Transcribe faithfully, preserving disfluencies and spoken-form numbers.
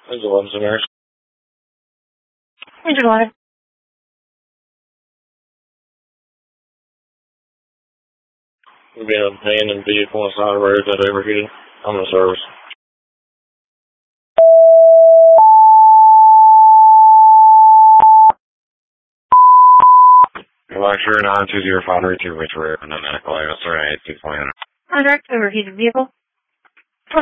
There's eleven Samaris. Here's your water. We've been abandoned vehicle on the side of the road that overheated. I'm in service. Lecture nine two zero five three two, which we're in the medical area, sir, eight six one. Direct overheated vehicle.